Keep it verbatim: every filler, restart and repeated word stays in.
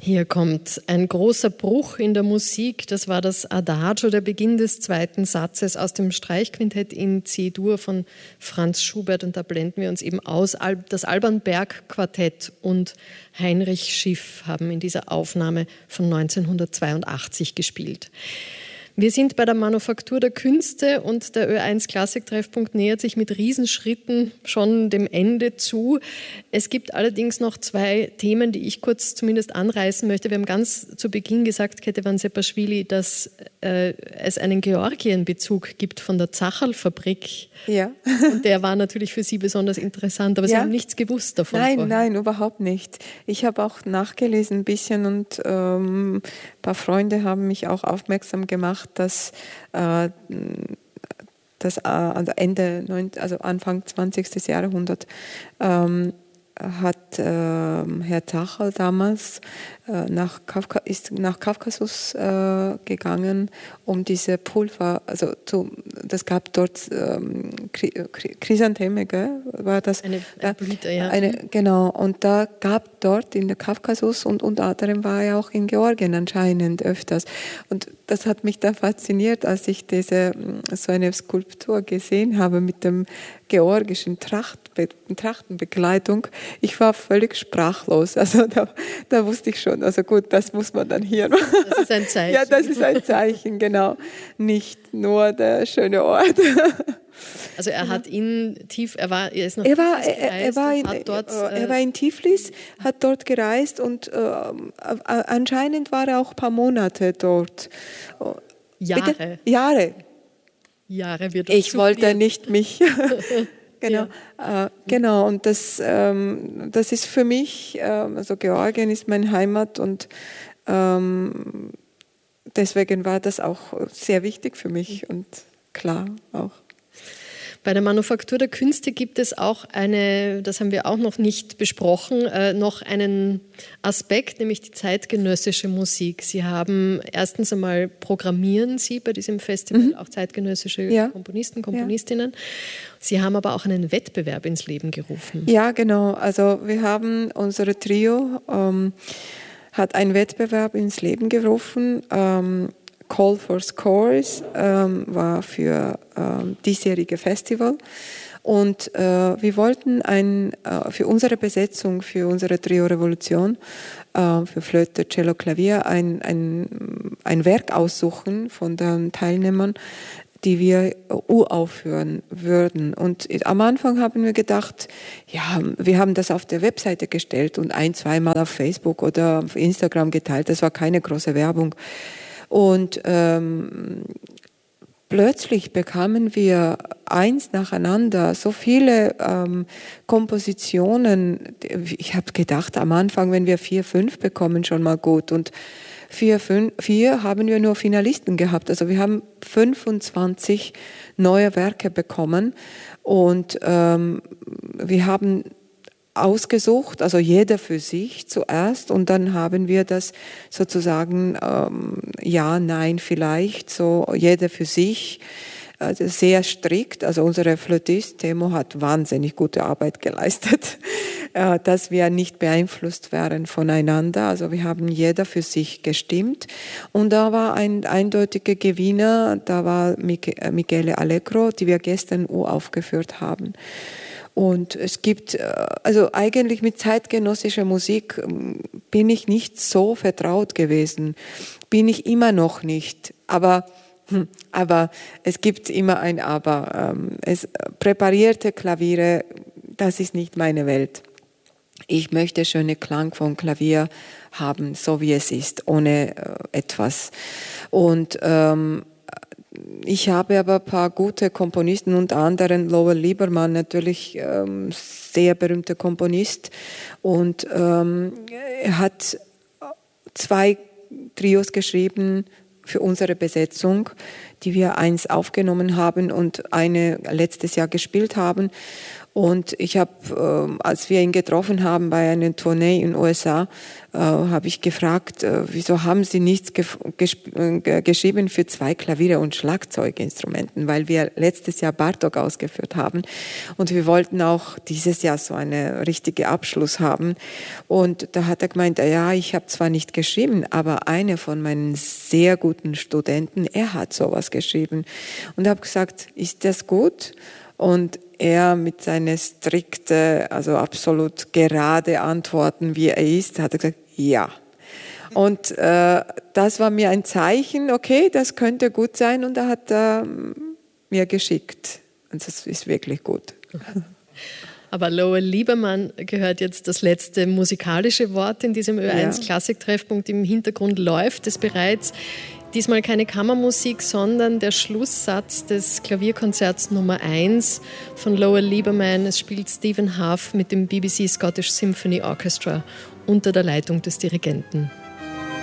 Hier kommt ein großer Bruch in der Musik. Das war das Adagio, der Beginn des zweiten Satzes aus dem Streichquintett in C-Dur von Franz Schubert. Und da blenden wir uns eben aus. Das Alban Berg Quartett und Heinrich Schiff haben in dieser Aufnahme von neunzehnhundertzweiundachtzig gespielt. Wir sind bei der Manufaktur der Künste und der Ö eins Klassiktreffpunkt nähert sich mit Riesenschritten schon dem Ende zu. Es gibt allerdings noch zwei Themen, die ich kurz zumindest anreißen möchte. Wir haben ganz zu Beginn gesagt, Ketevan Sepashvili, dass äh, es einen Georgien-Bezug gibt von der Zacherl-Fabrik. Ja. Und der war natürlich für Sie besonders interessant, aber Sie ja. haben nichts gewusst davon. Nein, vorher. nein, überhaupt nicht. Ich habe auch nachgelesen ein bisschen und ähm, ein paar Freunde haben mich auch aufmerksam gemacht, dass äh, das äh, Ende, also Anfang zwanzigsten Jahrhundert ähm, hat äh, Herr Zacherl damals äh, nach, Kafka, ist nach Kaukasus äh, gegangen, um diese Pulver, also zu, das gab dort ähm, Chrysantheme, gell? War das? Eine, eine Blüte, ja. Eine, genau, und da gab dort in der Kaukasus und unter anderem war er auch in Georgien anscheinend öfters. Und das hat mich dann fasziniert, als ich diese, so eine Skulptur gesehen habe mit dem georgischen Tracht, Trachtenbekleidung. Ich war völlig sprachlos. Also da, da wusste ich schon, also gut, das muss man dann hier machen. Das ist ein Zeichen. Ja, das ist ein Zeichen, genau. Nicht nur der schöne Ort. Also er hat in Tief, er war, er ist nach er war, Tiflis er, er, war in, hat dort, äh, er war in Tiflis, hat dort gereist und äh, anscheinend war er auch ein paar Monate dort. Jahre. Bitte? Jahre. Jahre wird Ich wollte nicht mich. Genau, ja. äh, genau. Und das, ähm, das ist für mich, äh, also Georgien ist meine Heimat und ähm, deswegen war das auch sehr wichtig für mich und klar auch. Bei der Manufaktur der Künste gibt es auch eine, das haben wir auch noch nicht besprochen, äh, noch einen Aspekt, nämlich die zeitgenössische Musik. Sie haben erstens einmal, programmieren Sie bei diesem Festival mhm. auch zeitgenössische ja. Komponisten, Komponistinnen. Ja. Sie haben aber auch einen Wettbewerb ins Leben gerufen. Ja, genau. Also wir haben, unsere Trio ähm, hat einen Wettbewerb ins Leben gerufen. Ähm, Call for Scores ähm, war für ähm, diesjährige Festival und äh, wir wollten ein, äh, für unsere Besetzung, für unsere Trio-Revolution, äh, für Flöte, Cello, Klavier, ein, ein, ein Werk aussuchen von den Teilnehmern, die wir uraufführen würden. Und am Anfang haben wir gedacht, ja, wir haben das auf der Webseite gestellt und ein-, zweimal auf Facebook oder auf Instagram geteilt. Das war keine große Werbung. Und ähm, plötzlich bekamen wir eins nacheinander so viele ähm, Kompositionen. Ich habe gedacht, am Anfang, wenn wir vier, fünf bekommen, schon mal gut. Und vier, fünf, vier haben wir nur Finalisten gehabt. Also wir haben fünfundzwanzig neue Werke bekommen. Und ähm, wir haben ausgesucht, also jeder für sich zuerst und dann haben wir das sozusagen ähm, ja, nein, vielleicht, so jeder für sich, also sehr strikt. Also unsere Flötist Temo hat wahnsinnig gute Arbeit geleistet, äh, dass wir nicht beeinflusst werden voneinander. Also wir haben jeder für sich gestimmt und da war ein eindeutiger Gewinner, da war Michele Allegro, die wir gestern uraufgeführt haben. Und es gibt, also eigentlich mit zeitgenössischer Musik bin ich nicht so vertraut gewesen, bin ich immer noch nicht, aber, aber es gibt immer ein Aber. Es, präparierte Klaviere, das ist nicht meine Welt. Ich möchte schönen Klang vom Klavier haben, so wie es ist, ohne etwas. Und ähm, ich habe aber ein paar gute Komponisten, unter anderem Lowell Lieberman, natürlich ähm, sehr berühmter Komponist. Und ähm, er hat zwei Trios geschrieben für unsere Besetzung, die wir eins aufgenommen haben und eine letztes Jahr gespielt haben. Und ich habe, äh, als wir ihn getroffen haben bei einer Tournee in den U S A, äh, habe ich gefragt, äh, wieso haben Sie nichts äh, geschrieben für zwei Klaviere und Schlagzeuginstrumenten, weil wir letztes Jahr Bartók ausgeführt haben und wir wollten auch dieses Jahr so einen richtigen Abschluss haben. Und da hat er gemeint, ja, ich habe zwar nicht geschrieben, aber einer von meinen sehr guten Studenten, er hat sowas geschrieben. Und habe gesagt, ist das gut? Und er mit seinen strikten, also absolut gerade Antworten, wie er ist, hat er gesagt, ja. Und äh, das war mir ein Zeichen, okay, das könnte gut sein, und er hat er mir geschickt. Und das ist wirklich gut. Aber Lowell Lieberman gehört jetzt das letzte musikalische Wort in diesem Ö eins ja. Klassiktreffpunkt. Im Hintergrund läuft es bereits. Diesmal keine Kammermusik, sondern der Schlusssatz des Klavierkonzerts Nummer eins von Lowell Lieberman. Es spielt Stephen Huff mit dem B B C Scottish Symphony Orchestra unter der Leitung des Dirigenten.